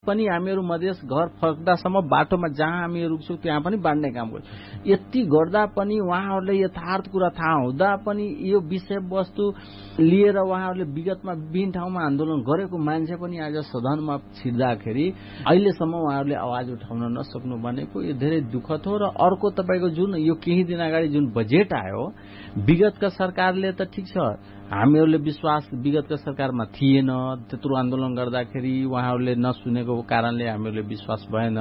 पनि हामीहरू मधेस घर फर्कदासम्म बाटोमा जहाँ हामी रुक्छौँ त्यहाँ पनि बाँड्ने काम गर्छौँ। यति गर्दा पनि उहाँहरूले यथार्थ कुरा थाहा हुँदा पनि यो विषयवस्तु लिएर उहाँहरूले विगतमा विभिन्न ठाउँमा आन्दोलन गरेको मान्छे पनि आज सदनमा छिर्दाखेरि अहिलेसम्म उहाँहरूले आवाज उठाउन नसक्नु भनेको यो धेरै दुःखद हो। र अर्को तपाईँको जुन यो केही दिन अगाडि जुन बजेट आयो विगतका सरकारले त ठिक छ, हामीहरूले विश्वास विगतका सरकारमा थिएन, त्यत्रो आन्दोलन गर्दाखेरि उहाँहरूले नसुनेको कारणले हामीहरूले विश्वास भएन।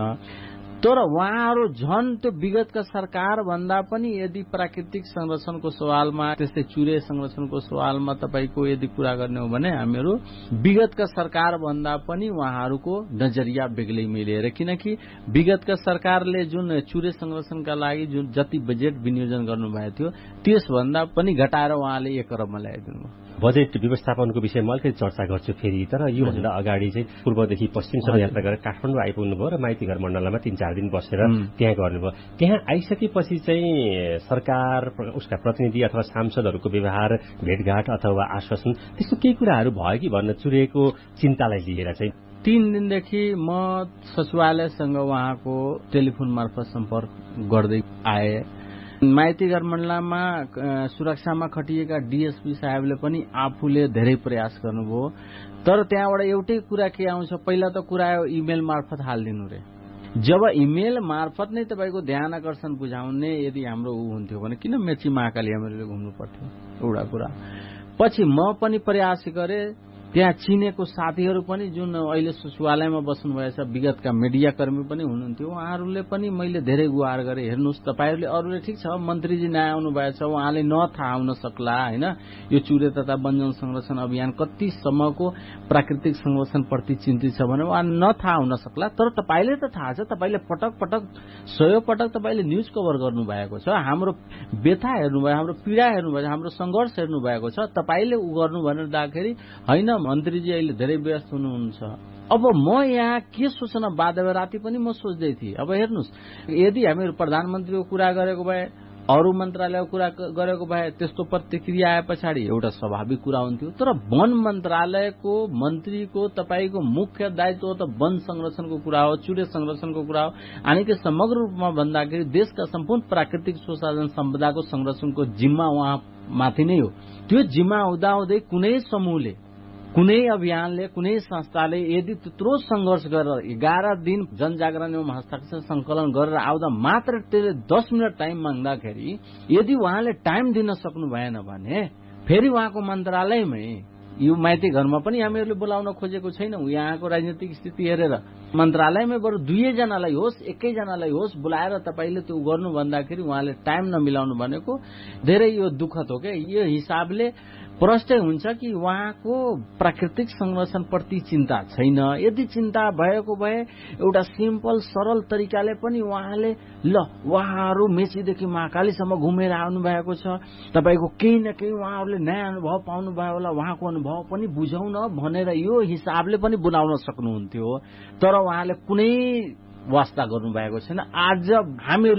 तर उहाँहरू झन् त्यो विगतका सरकार भन्दा पनि यदि प्राकृतिक संरक्षणको सवालमा त्यस्तै चुरे संरक्षणको सवालमा तपाईँको यदि कुरा गर्ने हो भने हामीहरू विगतका सरकार भन्दा पनि उहाँहरूको नजरिया बेग्लै मिलेर, किनकि विगतका सरकारले जुन चुरे संरक्षणका लागि जुन जति बजेट विनियोजन गर्नुभएको थियो त्यसभन्दा पनि घटाएर उहाँले 1 अरबमा ल्याइदिनु। बजेट व्यवस्थापनको विषयमा अलिकति चर्चा गर्छु फेरि। तर योभन्दा अगाडि चाहिँ पूर्वदेखि पश्चिमसम्म यात्रा गरेर काठमाडौँ आइपुग्नुभयो र माइतीघर मण्डलमा 3-4 दिन बसेर त्यहाँ गर्नुभयो। त्यहाँ आइसकेपछि चाहिँ सरकार उसका प्रतिनिधि अथवा सांसदहरूको व्यवहार, भेटघाट अथवा आश्वासन त्यस्तो केही कुराहरू भयो कि भन्न चुरेको चिन्तालाई लिएर चाहिँ 3 दिनदेखि म सचिवालयसँग उहाँको टेलिफोन मार्फत सम्पर्क गर्दै आए। माइतीघर मण्डलमा सुरक्षामा खटिएका डीएसपी साहेबले पनि आफूले धेरै प्रयास गर्नुभयो। तर त्यहाँबाट एउटै कुरा के आउँछ, पहिला त कुरा आयो इमेल मार्फत हालिदिनु रे। जब इमेल मार्फत नै तपाईँको ध्यान आकर्षण बुझाउने यदि हाम्रो हुन्थ्यो भने किन मेची महाकाली हामीले घुम्नु पर्थ्यो, एउटा कुरा। पछि म पनि प्रयास गरे, त्यहाँ चिनेको साथीहरू पनि जुन अहिले सचिवालयमा बस्नुभएछ विगतका मिडिया कर्मी पनि हुनुहुन्थ्यो, उहाँहरूले पनि मैले धेरै गुहार गरे, हेर्नुहोस् तपाईँहरूले अरूले ठिक छ मन्त्रीजी नयाँ आउनु भएछ, उहाँले नथाहा हुन सक्ला होइन यो चुरे तथा वनजङ्गल संरक्षण अभियान कतिसम्मको प्राकृतिक संरक्षणप्रति चिन्तित छ भने उहाँ नथाहा हुन सक्ला। तर तपाईँले त थाहा छ, तपाईँले पटक पटक 100 पटक तपाईँले न्युज कभर गर्नुभएको छ, हाम्रो व्यथा हेर्नुभयो, हाम्रो पीडा हेर्नुभयो, हाम्रो सङ्घर्ष हेर्नुभएको छ। तपाईँले उ गर्नु भनेर दाखेरि होइन मन्त्रीजी अहिले धेरै व्यस्त हुनुहुन्छ। अब म यहाँ के सोच्न बाध्य भए राति पनि म सोच्दै थिएँ, अब हेर्नुहोस् यदि हामीहरू प्रधानमन्त्रीको कुरा गरेको भए, अरू मन्त्रालयको कुरा गरेको भए त्यस्तो प्रतिक्रिया आए पछाडि एउटा स्वाभाविक कुरा हुन्थ्यो। तर वन मन्त्रालयको मन्त्रीको तपाईँको मुख्य दायित्व त वन संरक्षणको कुरा हो, चुरे संरक्षणको कुरा हो, अनि त्यो समग्र रूपमा भन्दाखेरि देशका सम्पूर्ण प्राकृतिक संसाधन सम्पदाको संरक्षणको जिम्मा उहाँमाथि नै हो। त्यो जिम्मा हुँदाहुँदै कुनै समूहले, कुनै अभियानले, कुनै संस्थाले यदि त्यत्रो सङ्घर्ष गरेर 11 दिन जनजागरण एवं हस्ताक्षर संकलन गरेर आउँदा मात्र त्यसले 10 मिनट टाइम माग्दाखेरि यदि उहाँले टाइम दिन सक्नु भएन भने फेरि उहाँको मन्त्रालयमै यो माइती घरमा पनि हामीहरूले बोलाउन खोजेको छैनौँ। यहाँको राजनीतिक स्थिति हेरेर मन्त्रालयमै बरु 2 जनालाई होस् 1 जनालाई होस् बोलाएर तपाईँले त्यो गर्नु भन्दाखेरि उहाँले टाइम नमिलाउनु भनेको धेरै यो दुःखद हो क्या। यो हिसाबले प्रष्टै हुन्छ कि उहाँको प्राकृतिक संरक्षणप्रति चिन्ता छैन। यदि चिन्ता भएको भए एउटा सिम्पल सरल तरिकाले पनि उहाँले ल उहाँहरू मेचीदेखि महाकालीसम्म घुमेर आउनु भएको छ, तपाईँको केही न केही उहाँहरूले नयाँ अनुभव पाउनुभयो होला, उहाँको अनुभव पनि बुझाउन भनेर यो हिसाबले पनि बुझाउन सक्नुहुन्थ्यो। तर उहाँले कुनै वास्ता गर्नुभएको छैन। आज हामीहरू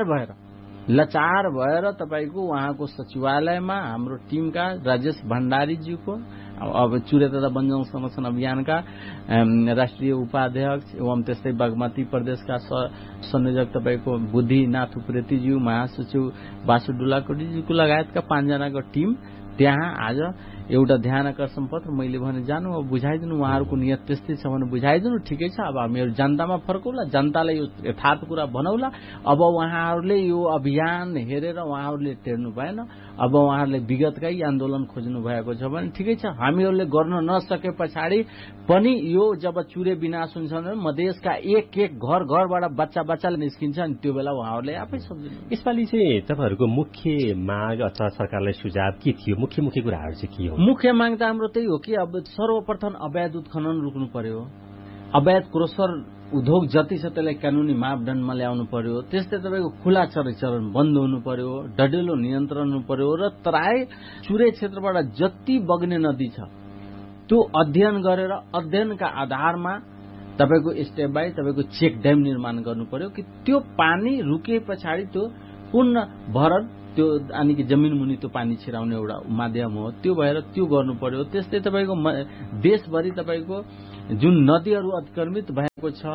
लाचार भएर तपाईँको उहाँको सचिवालयमा हाम्रो टिमका राजेश भण्डारीज्यूको अब चुरे तथा वनजङ्गल संरक्षण अभियानका राष्ट्रिय उपाध्यक्ष एवं त्यस्तै बागमती प्रदेशका संयोजक तपाईँको बुद्धिनाथ उप्रेतीज्यू, महासचिव बासु डुलाकोटीज्यूको लगायतका 5 जनाको टिम त्यहाँ आज एउटा ध्यान आकर्षण पत्र मैले भने जानु अब बुझाइदिनु, उहाँहरूको नियत त्यस्तै छ भने बुझाइदिनु, ठिकै छ। अब हामीहरू जनतामा फर्कौला, जनतालाई यो यथार्थ कुरा बनाउला। अब उहाँहरूले यो अभियान हेरेर उहाँहरूले टेर्नु भएन, अब उहाँहरूले विगतकै आन्दोलन खोज्नु भएको छ भने ठिकै छ। हामीहरूले गर्न नसके पछाडि पनि यो जब चुरे विनाश हुन्छ भने मधेसका एक घरबाट बच्चा निस्किन्छ अनि त्यो बेला उहाँहरूले आफै सम्झिनु। यसपालि चाहिँ तपाईँहरूको मुख्य माग अथवा सरकारलाई सुझाव के थियो? मुख्य कुराहरू चाहिँ के हो? मुख्य माग त हाम्रो त्यही हो कि अब सर्वप्रथम अवैध उत्खनन रोक्नु पर्यो, अवैध क्रोसर उद्योग जति छ त्यसलाई कानूनी मापदण्डमा ल्याउनु पर्यो, त्यस्तै तपाईँको खुला चरण बन्द हुनु पर्यो, डडेलो नियन्त्रण हुनु पर्यो र तराई चुरे क्षेत्रबाट जति बग्ने नदी छ त्यो अध्ययन गरेर अध्ययनका आधारमा तपाईँको स्टेप बाई तपाईँको चेक ड्याम निर्माण गर्नु पर्यो कि त्यो पानी रुके पछाडि त्यो पूर्ण भरण त्यो अनि कि जमिन मुनि त्यो पानी छिराउने एउटा माध्यम हो, त्यो भएर त्यो गर्नु पर्यो। त्यस्तै तपाईँको देशभरि तपाईँको जुन नदीहरू अतिक्रमित भएको छ,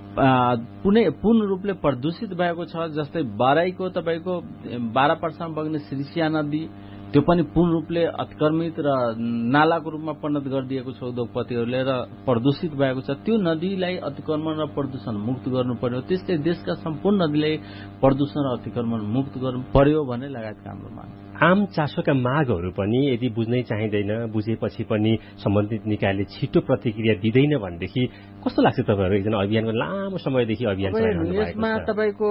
पूर्ण रूपले प्रदूषित भएको छ, जस्तै बाराईको तपाईँको 12 पर्सामा बग्ने श्रीसिया नदी, त्यो पनि पूर्ण रूपले अतिक्रमित र नालाको रूपमा परिणत गरिदिएको छ उद्योगपतिहरूले र प्रदूषित भएको छ। त्यो नदीलाई अतिक्रमण र प्रदूषण मुक्त गर्नु पर्यो। त्यस्तै देशका सम्पूर्ण नदीलाई प्रदूषण र अतिक्रमण मुक्त गर्नु पर्यो भन्ने लगायतका हाम्रो माग। आम चासोका मागहरू पनि यदि बुझ्नै चाहिँदैन, बुझेपछि पनि सम्बन्धित निकायले छिटो प्रतिक्रिया दिँदैन भनेदेखि कस्तो लाग्छ तपाईँहरू? एकजना अभियानको लामो समयदेखि अभियान चलाइरहनु भएको छ। यसमा तपाईँको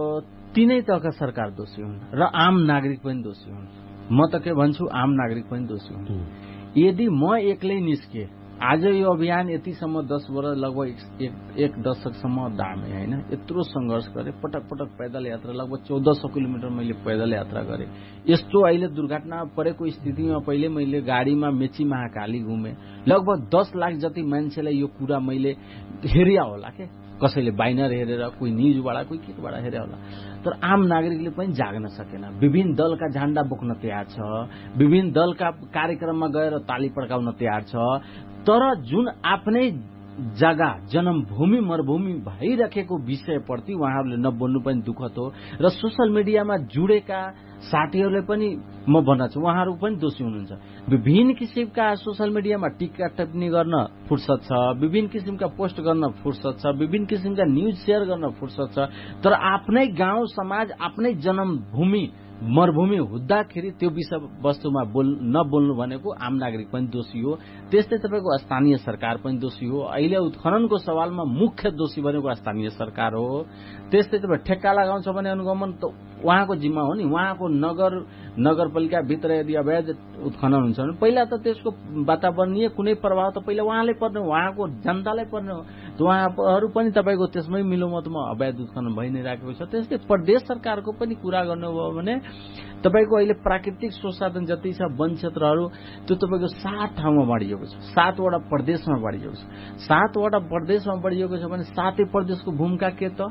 तीनै तहका सरकार दोषी हुन् र आम नागरिक पनि दोषी हुन्। म त के भन्छु, आम नागरिक पनि दोषी हुन्। यदि म एक्लै निस्के, आज यो अभियान यतिसम्म 10 वर्ष लगभग एक दशकसम्म दामे होइन, यत्रो सङ्घर्ष गरेँ, पटक पटक पैदल यात्रा, लगभग 1400 किलोमिटर मैले पैदल यात्रा गरेँ। यस्तो अहिले दुर्घटना परेको स्थितिमा पहिले मैले गाडीमा मेची महाकाली घुमेँ। लगभग 10 लाख जति मान्छेलाई यो कुरा मैले हेरिया होला के, कसैले बाइनर हेरेर, कोही न्युजबाट, कोही केबाट हेरे होला। तर आम नागरिकले पनि जाग्न सकेन। विभिन्न दलका झण्डा बोक्न तयार छ, विभिन्न दलका कार्यक्रममा गएर ताली पड्काउन तयार छ, तर जुन आफ्नै जग्गा जन्मभूमि मरुभूमि भइरहेको विषयप्रति उहाँहरूले नबोल्नु पनि दुःखद हो। र सोसल मिडियामा जुडेका साथीहरूले पनि म भन्न चाहन्छु उहाँहरू पनि दोषी हुनुहुन्छ। विभिन्न किसिमका सोसल मिडियामा टिका टिप्पणी गर्न फुर्सद छ, विभिन्न किसिमका पोस्ट गर्न फुर्सद छ, विभिन्न किसिमका न्युज सेयर गर्न फुर्सद छ, तर आफ्नै गाउँ समाज आफ्नै जन्मभूमि मरुभूमि हुँदाखेरि त्यो विषय वस्तुमा नबोल्नु भनेको आम नागरिक पनि दोषी हो। त्यस्तै तपाईँको स्थानीय सरकार पनि दोषी हो। अहिले उत्खननको सवालमा मुख्य दोषी भनेको स्थानीय सरकार हो। त्यस्तै तपाईँ ठेक्का लगाउँछ भने अनुगमन त उहाँको जिम्मा हो नि। उहाँको नगरपालिकाभित्र यदि अवैध उत्खनन हुन्छ भने पहिला त त्यसको वातावरणीय कुनै प्रभाव त पहिला उहाँले पर्ने हो, उहाँको जनतालाई पर्ने हो। उहाँहरू पनि तपाईँको त्यसमै मिलोमतमा अवैध उत्खनन भइ नै राखेको छ। त्यस्तै प्रदेश सरकारको पनि कुरा गर्नुभयो भने तपाईँको अहिले प्राकृतिक संसाधन जति छ वन क्षेत्रहरू त्यो तपाईँको 7 ठाउँमा बाँडिएको छ, 7 वटा प्रदेशमा बाँडिएको छ। 7 वटा प्रदेशमा बाँडिएको छ भने 7 प्रदेशको भूमिका के त?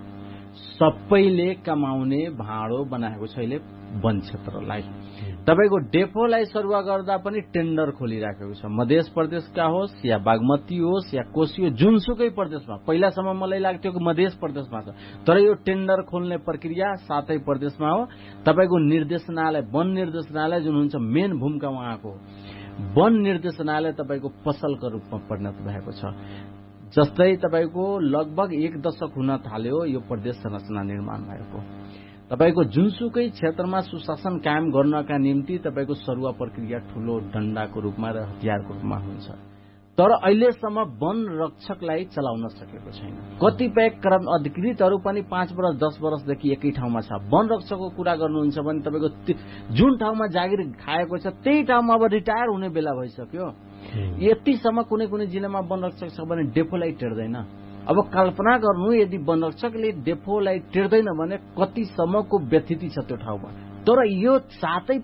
सबैले कमाउने भाँडो बनाएको छ अहिले वन क्षेत्रलाई। तपाईँको डेपोलाई सरुवा गर्दा पनि टेन्डर खोलिराखेको छ, मध्य प्रदेशका होस् या बागमती होस् या कोशी होस्, जुनसुकै प्रदेशमा। पहिलासम्म मलाई लाग्थ्यो कि मध्य प्रदेशमा छ, तर यो टेन्डर खोल्ने प्रक्रिया 7 प्रदेशमा हो। तपाईँको निर्देशनालय, वन निर्देशनालय जुन हुन्छ मेन भूमिका उहाँको, वन निर्देशनालय तपाईँको पसलको रूपमा परिणत भएको छ। जस्तै तपाईँको लगभग 1 दशक हुन थाल्यो यो प्रदेश संरचना निर्माण भएको। तपाईँको जुनसुकै क्षेत्रमा सुशासन कायम गर्नका निम्ति तपाईँको सरुवा प्रक्रिया ठूलो डण्डाको रूपमा र हतियारको रूपमा हुन्छ, तर अहिलेसम्म वन रक्षकलाई चलाउन सकेको छैन। कतिपय क्रम अधिकृतहरू पनि 5 वर्ष 10 वर्षदेखि एकै ठाउँमा छ। वन रक्षकको कुरा गर्नुहुन्छ भने तपाईँको जुन ठाउँमा जागिर खाएको छ त्यही ठाउँमा अब रिटायर हुने बेला भइसक्यो। यतिसम्म कुनै कुनै जिल्लामा वन रक्षक छ भने डेपोलाई टेर्दैन। अब कल्पना गर्नु, यदि वन रक्षकले डेपोलाई टेर्दैन भने कतिसम्मको व्यथिति छ त्यो ठाउँमा। तर यो 7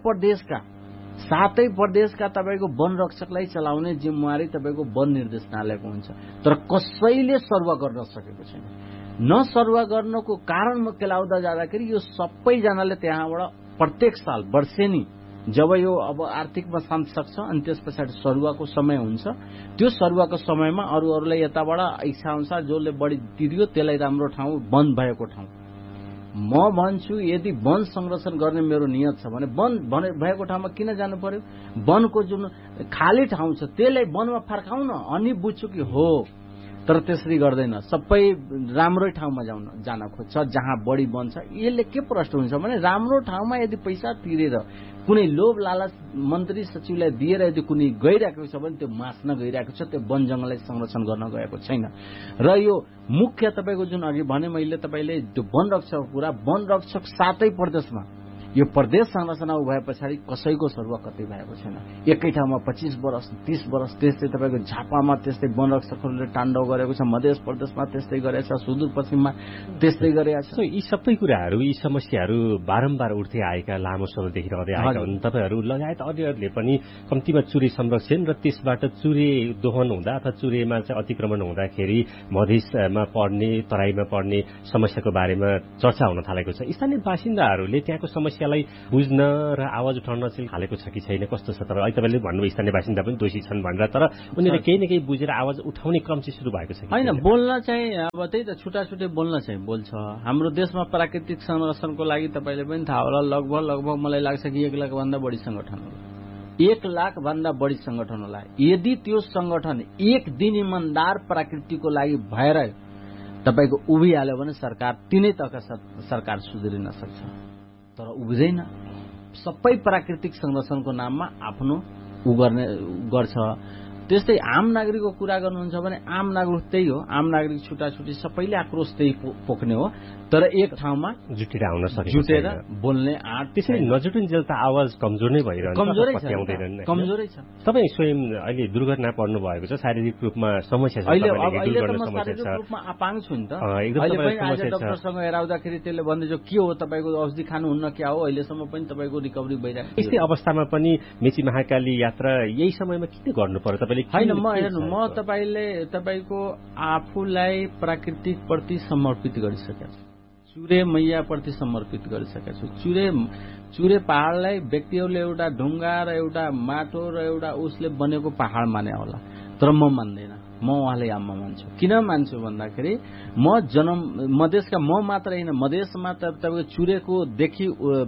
प्रदेशका तपाईँको वन रक्षकलाई चलाउने जिम्मेवारी तपाईँको वन निर्देशनालयको हुन्छ, तर कसैले सर्वा गर्न सकेको छैन। नसर्वा गर्नको कारण म केलाउँदा जाँदाखेरि यो सबैजनाले त्यहाँबाट प्रत्येक साल वर्षेनी जब यो अब आर्थिकमा शान्त सक्छ अनि त्यस पछाडि सरुवाको समय हुन्छ, त्यो सरुवाको समयमा अरूलाई यताबाट इच्छा अनुसार जसले बढी तिर्यो त्यसलाई राम्रो ठाउँ वन भएको ठाउँ। म भन्छु यदि वन संरक्षण गर्ने मेरो नियत छ भने वन भएको ठाउँमा किन जानु पर्यो? वनको जुन खाली ठाउँ छ त्यसलाई वनमा फर्काउन। अनि बुझ्छु कि हो, तर त्यसरी गर्दैन। सबै राम्रै ठाउँमा जान खोज्छ जहाँ बढी वन छ। यसले के प्रश्न हुन्छ भने राम्रो ठाउँमा यदि पैसा तिरेर कुनै लोभ लालच मन्त्री सचिवलाई दिएर यदि कुनै गइरहेको छ भने त्यो मास्न गइरहेको छ, त्यो वन जंगललाई संरक्षण गर्न गएको छैन। र यो मुख्य तपाईँको जुन अघि भने मैले तपाईँले त्यो वन रक्षकको कुरा, वन रक्षक 7 प्रदेशमा यो प्रदेश संरचना भए पछाडि कसैको सरुवा कतै भएको छैन। एकै ठाउँमा 25 वर्ष 30 वर्ष त्यस्तै तपाईँको झापामा त्यस्तै वन रक्षकहरूले ताण्डव गरेको छ, मध्य प्रदेशमा त्यस्तै गरेको छ, सुदूरपश्चिममा त्यस्तै गरेको छ। यी सबै कुराहरू, यी समस्याहरू बारम्बार उठ्दै आएका, लामो समयदेखि रहँदै आएका हुन्। तपाईँहरू लगायत अन्यहरूले पनि कम्तीमा चुरे संरक्षण र त्यसबाट चुरे दोहन हुँदा अथवा चुरेमा चाहिँ अतिक्रमण हुँदाखेरि मधेसमा पर्ने, तराईमा पर्ने समस्याको बारेमा चर्चा हुन थालेको छ। स्थानीय बासिन्दाहरूले त्यहाँको समस्या समस्यालाई बुझ्न र आवाज उठाउन चाहिँ हालेको छ कि छैन, कस्तो छ? तर अहिले तपाईँले भन्नुभयो स्थानीय बासिन्दा पनि दोषी छन् भनेर, तर उनीहरूले केही न केही बुझेर आवाज उठाउने क्रम चाहिँ सुरु भएको छ कि होइन? बोल्न चाहिँ अब त्यही त छुट्टै बोल्न चाहिँ बोल्छ। हाम्रो देशमा प्राकृतिक संरक्षणको लागि तपाईँले पनि थाहा होला, लगभग मलाई लाग्छ कि 1 लाखभन्दा बढी संगठन होला। 1 लाखभन्दा बढी संगठन होला। यदि त्यो संगठन एक दिन इमान्दार प्रकृतिको लागि भएर तपाईँको उभिहाल्यो भने सरकार तिनै तहका सरकार सुध्रिन सक्छ, तर उभिँदैन। सबै प्राकृतिक संरक्षणको नाममा आफ्नो गर्छ। त्यस्तै आम नागरिकको कुरा गर्नुहुन्छ भने आम नागरिक त्यही हो, आम नागरिक छुट्टी सबैले आक्रोश त्यही पोख्ने हो, तर एक ठाउँमा जुटेर बोल्ने आँट। त्यसरी नजुटिन्जेल त आवाज कमजोर नै भइरहन्छ, कमजोरै छ। तपाईँ स्वयं अहिले दुर्घटना पर्नु भएको छ, शारीरिक रूपमा समस्या छ, अहिले त म शारीरिक रूपमा अपाङ छु नि त। अहिले पनि आज डाक्टरसँग हेराउँदाखेरि त्यसले भन्दैछ के हो तपाईँको औषधि खानुहुन्न क्या हो, अहिलेसम्म पनि तपाईँको रिकभरी भइरहेको। यस्तै अवस्थामा पनि मेची महाकाली यात्रा यही समयमा किन गर्नु पर्यो तपाईँले? होइन, म तपाईँको आफूलाई प्राकृतिक प्रति समर्पित गरिसकेको छु, चुरे मैया प्रति समर्पित गरिसकेको छु। चुरे पहाडलाई व्यक्तिहरूले एउटा ढुङ्गा र एउटा माटो र एउटा उसले बनेको पहाड माने होला, तर म मान्दैन। म उहाँले आमा मान्छु। किन मान्छु भन्दाखेरि मधेसका म मात्र होइन, मधेसमा तपाईँको चुरेको देखि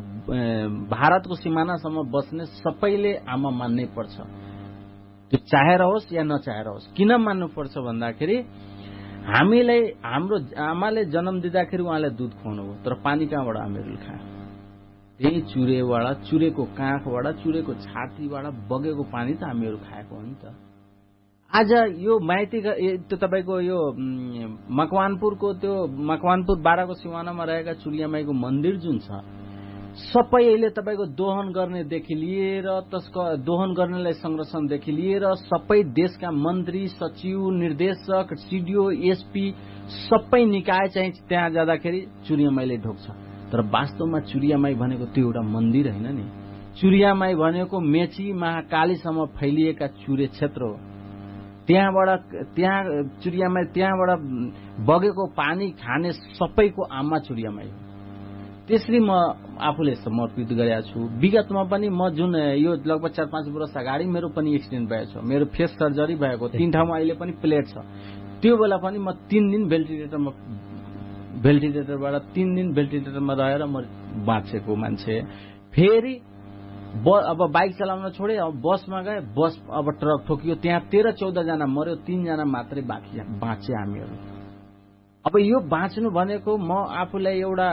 भारतको सिमानासम्म बस्ने सबैले आमा मान्नै पर्छ, त्यो चाहेर होस् या नचाहेर होस्। किन मान्नुपर्छ भन्दाखेरि हामीलाई हाम्रो आमाले जन्म दिँदाखेरि उहाँले दुध खुवाउनु भयो, तर पानी कहाँबाट हामीहरूले खायौँ? त्यही चुरेबाट, चुरेको काखबाट, चुरेको छातीबाट बगेको पानी त हामीहरू खाएको हो नि त। आज यो माइती तपाईँको यो मकवानपुरको त्यो मकवानपुर 12 को सिमानामा रहेका चुरियामाईको मन्दिर जुन छ, सबै अहिले तपाईँको दोहन गर्नेदेखि लिएर दोहन गर्नेलाई संरक्षणदेखि लिएर सबै देशका मन्त्री, सचिव, निर्देशक, सिडिओ, एसपी सबै निकाय चाहिँ त्यहाँ जाँदाखेरि चुरियामाईले ढोक्छ। तर वास्तवमा चुरियामाई भनेको त्यो एउटा मन्दिर होइन नि। चुरियामाई भनेको मेची महाकालीसम्म फैलिएका चुरे क्षेत्र हो। चुरियामाई त्यहाँबाट बगेको पानी खाने सबैको आमा चुरियामाई हो। त्यसरी म आफूले समर्पित गरेको छु। विगतमा पनि म जुन यो लगभग 4-5 वर्ष अगाडि मेरो पनि एक्सिडेन्ट भएको छ, मेरो फेस सर्जरी भएको, 3 ठाउँमा अहिले पनि प्लेट छ। त्यो बेला पनि म 3 दिन भेन्टिलेटरबाट 3 दिन भेन्टिलेटरमा रहेर म बाँचेको मान्छे। फेरि अब बाइक चलाउन छोडे, अब बसमा गए, बस अब ट्रक ठोकियो, त्यहाँ 13-14 जना मर्यो, 3 जना मात्रै बाँचे हामीहरू। अब यो बाँच्नु भनेको म आफूलाई एउटा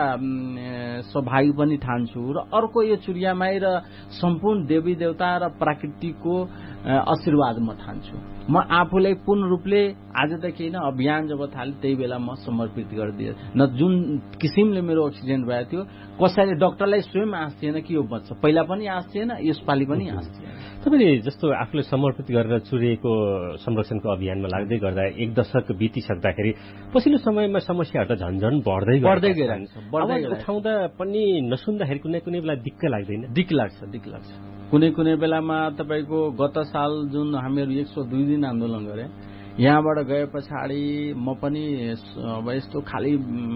सौभाग्य पनि ठान्छु र अर्को यो चुरियामाई र सम्पूर्ण देवी देवता र प्रकृतिको आशीर्वाद म ठान्छु। म आफूलाई पूर्ण रूपले आजदेखि होइन, अभियान जब थाले त्यही बेला म समर्पित गरिदिएँ। न जुन किसिमले मेरो एक्सिडेन्ट भएको थियो, कसैले डाक्टरलाई स्वयं आश थिएन कि यो बच्छ, पहिला पनि आश थिएन, यसपालि पनि आश थिएन। तपाईँले जस्तो आफूले समर्पित गरेर चुरेको संरक्षणको अभियानमा लाग्दै गर्दा 1 दशक बितिसक्दाखेरि पछिल्लो समयमा समस्याहरू त झन्झन बढ्दै गइरहेको छ। उठाउँदा पनि नसुन्दाखेरि कुनै बेला दिक्क लाग्दैन? दिक्क लाग्छ। कुनै बेलामा तपाईँको गत साल जुन हामीहरू 102 दिन आन्दोलन गरे, यहाँबाट गए पछाडि म पनि अब यस्तो खाली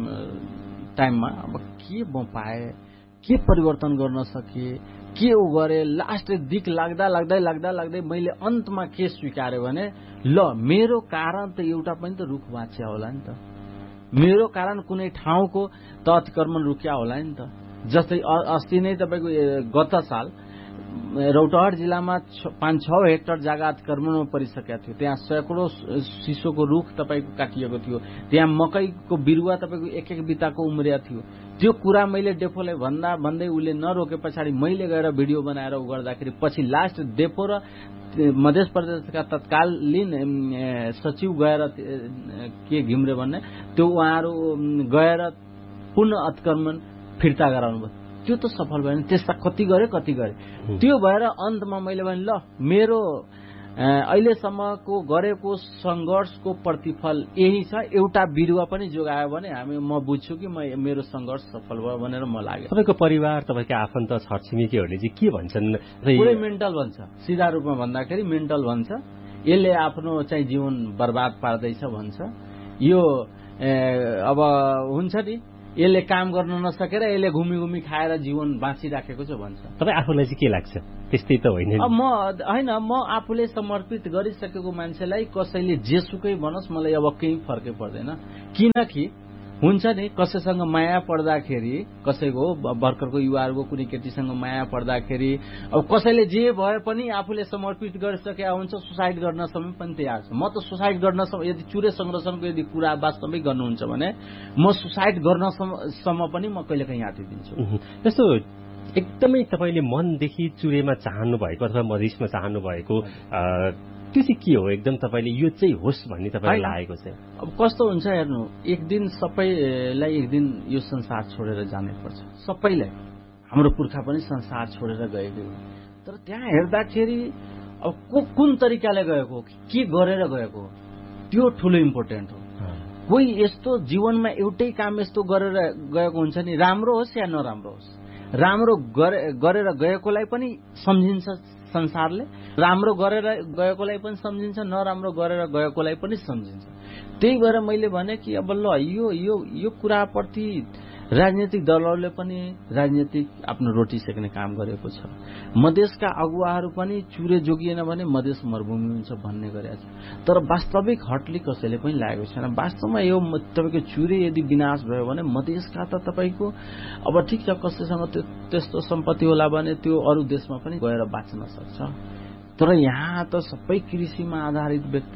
टाइममा अब के म पाएँ, के परिवर्तन गर्न सके, के उ गरे, लास्ट दिक लाग्दै मैले अन्तमा के स्वीकार्यो भने ल मेरो कारण त एउटा पनि त रुख बाँच्या होला नि त, मेरो कारण कुनै ठाउँको त अतिक्रमण रुक्या होला नि त। जस्तै अस्ति नै तपाईँको गत साल रौतहट जिल्लामा 5-6 हेक्टर जग्गा अतिक्रमणमा परिसकेको थियो। त्यहाँ सैकडौं सिसोको रुख तपाईँको काटिएको थियो, त्यहाँ मकैको बिरुवा तपाईँको 1-1 बिताको उम्रिया थियो। त्यो कुरा मैले डेपोलाई भन्दै उसले नरोके पछाडि मैले गएर भिडियो बनाएर उ गर्दाखेरि पछि लास्ट डेपो र मध्य प्रदेशका तत्कालीन सचिव गएर के घिम्रे भन्ने त्यो उहाँहरू गएर पुनः अतिक्रमण फिर्ता गराउनु भयो। त्यो त सफल भएन। त्यस्ता कति गरे त्यो भएर अन्तमा मैले भने ल मेरो अहिलेसम्मको गरेको सङ्घर्षको प्रतिफल यही छ, एउटा बिरुवा पनि जोगायो भने म बुझ्छु कि मेरो सङ्घर्ष सफल भयो भनेर म लाग्यो। तपाईँको परिवार, तपाईँको आफन्त छरछिमेकीहरूले चाहिँ के भन्छन्? पुरै मेन्टल भन्छ, सिधा रूपमा भन्दाखेरि मेन्टल भन्छ, यसले आफ्नो चाहिँ जीवन बर्बाद पार्दैछ भन्छ। यो अब हुन्छ नि यसले काम गर्न नसकेर यसले घुमी खाएर जीवन बाँचिराखेको छ भन्छ। तपाईँ आफूलाई चाहिँ के लाग्छ? त्यस्तै त होइन। म आफूले समर्पित गरिसकेको मान्छेलाई कसैले जेसुकै भनोस् मलाई अब केही फर्कै पर्दैन। किनकि हुन्छ नि कसैसँग माया पर्दाखेरि, कसैको भर्खरको युवाहरूको कुनै केटीसँग माया पर्दाखेरि अब कसैले जे भए पनि आफूले समर्पित गरिसकेका हुन्छ, सुसाइड गर्न समय पनि तयार छ। म त सुसाइड गर्न यदि चुरे संरक्षणको यदि कुरा वास्तविक गर्नुहुन्छ भने म सुसाइड गर्नसम्म पनि म कहिलेकाहीँ आँटिदिन्छु। जस्तो एकदमै तपाईँले मनदेखि चुरेमा चाहनु भएको अथवा मधेसमा चाहनु भएको त्यो चाहिँ के हो? एकदम तपाईँले यो चाहिँ होस् भन्ने तपाईँलाई लागेको चाहिँ? अब कस्तो हुन्छ हेर्नु, एक दिन सबैलाई एक दिन यो संसार छोडेर जानै पर्छ। सबैलाई, हाम्रो पुर्खा पनि संसार छोडेर गएको हो। तर त्यहाँ हेर्दाखेरि अब कुन तरिकाले गएको, के गरेर गएको, त्यो ठुलो इम्पोर्टेन्ट हो। कोही यस्तो जीवनमा एउटै काम यस्तो गरेर गएको हुन्छ नि, राम्रो होस् या नराम्रो होस्, राम्रो गरेर गएकोलाई पनि सम्झिन्छ संसारले, राम्रो गरेर गएकोलाई पनि सम्झिन्छ, नराम्रो गरेर गएकोलाई पनि सम्झिन्छ। त्यही भएर मैले भने कि अब ल यो कुराप्रति राजनीतिक दलहरूले पनि राजनीतिक आफ्नो रोटी सेक्ने काम गरेको छ। मधेसका अगुवाहरू पनि चुरे जोगिएन भने मधेस मरुभूमि हुन्छ भन्ने गरेको छ। तर वास्तविक हटली कसैले पनि लागेको छैन। वास्तवमा यो तपाईँको चुरे यदि विनाश भयो भने मधेसका त तपाईँको अब ठिक छ, कसैसँग त्यस्तो सम्पत्ति होला भने त्यो अरू देशमा पनि गएर बाँच्न सक्छ। तर यहाँ त सबै कृषिमा आधारित व्यक्ति,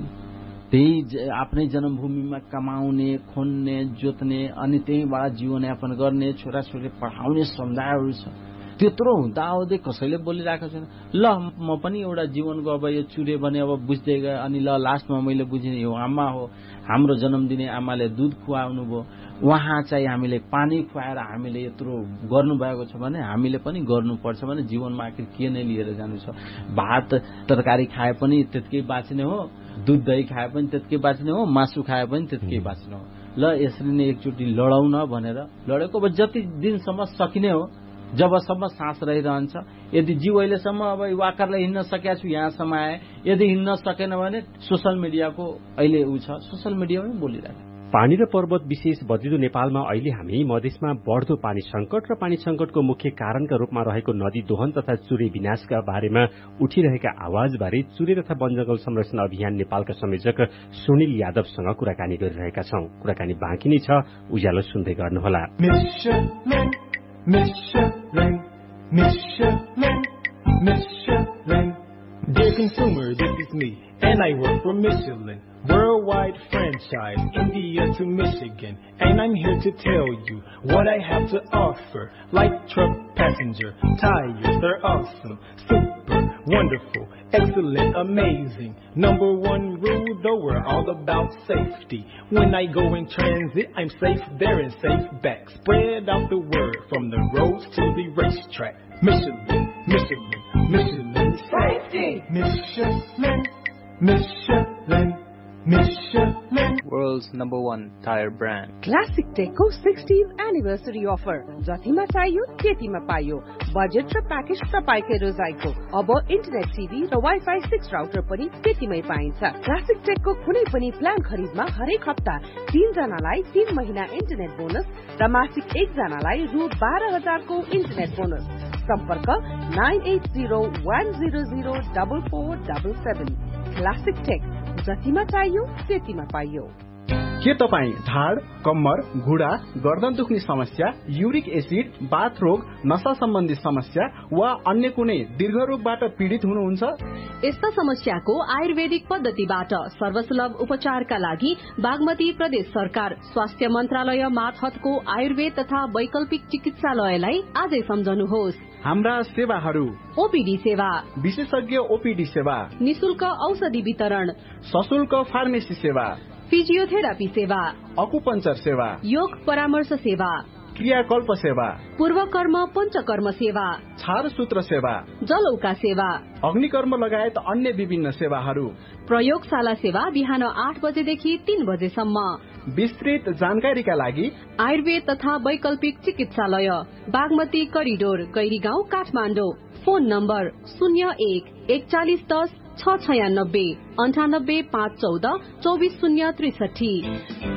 त्यही आफ्नै जन्मभूमिमा कमाउने, खोन्ने, जोत्ने अनि त्यहीबाट जीवनयापन गर्ने, छोराछोरी पढाउने समुदायहरू छ। त्यत्रो हुँदाहुँदै कसैले बोलिरहेको छैन। ल म पनि एउटा जीवनको अब यो चुरे भने अब बुझ्दै गएँ। अनि ल लास्टमा मैले बुझिने यो आमा हो, हाम्रो जन्म दिने आमाले दुध खुवाउनु भयो, उहाँ चाहिँ हामीले पानी खुवाएर हामीले यत्रो गर्नुभएको छ भने हामीले पनि गर्नुपर्छ भने जीवनमा आखिर के नै लिएर जानु छ। भात तरकारी खाए पनि त्यतिकै बाँच्ने हो, दुध दही खाए पनि त्यतिकै बाँच्ने हो, मासु खाए पनि त्यतिकै बाँच्ने हो। ल यसरी नै एकचोटि लडौँ न भनेर लडेको। अब जति दिनसम्म सकिने हो, जबसम्म सास रहिरहन्छ। यदि जीव अहिलेसम्म अब वाकरलाई हिँड्न सकेका छु यहाँसम्म आए, यदि हिँड्न सकेन भने सोसल मिडियाको अहिले ऊ छ, सोसल मिडियामै बोलिरहेको। पानी र पर्वत विशेष बद्रिदो नेपालमा अहिले हामी मधेसमा बढ्दो पानी संकट र पानी संकटको मुख्य कारणका रूपमा रहेको नदी दोहन तथा चुरे विनाशका बारेमा उठिरहेका आवाजबारे चुरे तथा वनजंगल संरक्षण अभियान नेपालका संयोजक सुनिल यादवसँग कुराकानी गरिरहेका छौं। कुराकानी बाँकी नै छ, उज्यालो सुन्दै गर्नुहोला। Dear consumer, this is me, and I work for Michelin. Worldwide franchise, India to Michigan. And I'm here to tell you what I have to offer. Light truck passenger, tires, they're awesome. Super, wonderful, excellent, amazing. Number one rule, though, we're all about safety. When I go in transit, I'm safe there and safe back. Spread out the word from the roads to the racetrack. Michelin, Michelin, Michelin safety. Michelin, Michelin, Michelin. World's #1 tire brand. Classic Techको 16th anniversary offer. जतिमा चाहियो त्यतिमा पाइयो। Budget र package तपाईकै रोजाइको। अब internet TV र wifi 6 router पनि त्यतिमै पाइन्छ। क्लासिक टेकको कुनै पनि प्लान खरिदमा हरेक हप्ता 3 जनालाई 3 महिना इन्टरनेट बोनस र मासिक 1 जनालाई रु 12,000 को इन्टरनेट बोनस। सम्पर्क 9801004477। क्लासिक टेक, जतिमा चाहियो त्यतिमा पाइयो। के तपाईँ ढाड, कम्मर, घुँडा, गर्दन दुख्ने समस्या, युरिक एसिड, बाथ रोग, नशा सम्बन्धी समस्या वा अन्य कुनै दीर्घ रोगबाट पीडित हुनुहुन्छ? यस्ता समस्याको आयुर्वेदिक पद्धतिबाट सर्वसुलभ उपचारका लागि बागमती प्रदेश सरकार स्वास्थ्य मन्त्रालय मातहतको आयुर्वेद तथा वैकल्पिक चिकित्सालयलाई आजै सम्झनुहोस्। हाम्रा सेवाहरू: ओपीडी सेवा, विशेषज्ञ ओपीडी सेवा, निशुल्क औषधि वितरण, सशुल्क फार्मेसी सेवा, फिजियोथेरापी सेवा, अकुपञ्चर सेवा, योग परामर्श सेवा, क्रियाकल्प सेवा, पूर्वकर्म पञ्चकर्म सेवा, छारसूत्र सेवा, जलौका सेवा, अग्निकर्म लगायत अन्य विभिन्न सेवाहरू। प्रयोगशाला सेवा बिहान 8 बजेदेखि 3 बजेसम्म। विस्तृत जानकारीका लागि आयुर्वेद तथा वैकल्पिक चिकित्सालय, Bagmati corridor, Gairigaun, Kathmandu. Phone number 01 4110 696 98 514 24063।